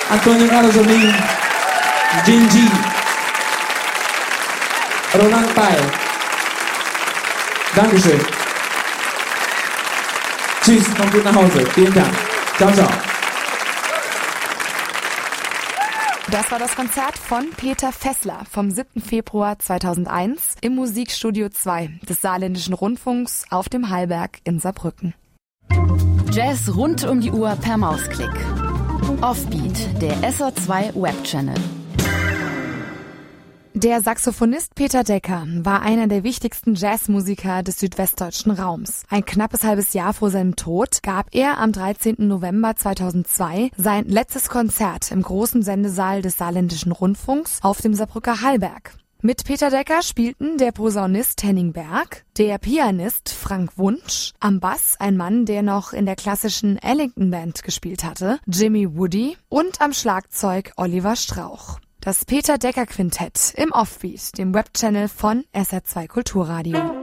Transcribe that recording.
Antonio Carlos Omin, Jinji, Roland Pai. Dankeschön. Tschüss, kommt gut nach Hause. Vielen Dank. Ciao, ciao. Das war das Konzert von Peter Fessler vom 7. Februar 2001 im Musikstudio 2 des Saarländischen Rundfunks auf dem Hallberg in Saarbrücken. Jazz rund um die Uhr per Mausklick. Offbeat, der SO2 Webchannel. Der Saxophonist Peter Decker war einer der wichtigsten Jazzmusiker des südwestdeutschen Raums. Ein knappes halbes Jahr vor seinem Tod gab er am 13. November 2002 sein letztes Konzert im großen Sendesaal des Saarländischen Rundfunks auf dem Saarbrücker Hallberg. Mit Peter Decker spielten der Posaunist Henning Berg, der Pianist Frank Wunsch, am Bass ein Mann, der noch in der klassischen Ellington Band gespielt hatte, Jimmy Woody, und am Schlagzeug Oliver Strauch. Das Peter Decker Quintett im Offbeat, dem Webchannel von SR2 Kulturradio.